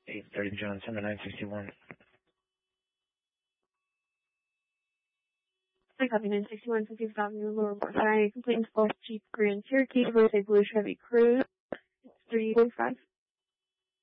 830 John Center 961. I copy 961 50th Avenue, Lower North Side. Complaint both Jeep Grand Cherokee versus a blue Chevy Cruze. It's 345.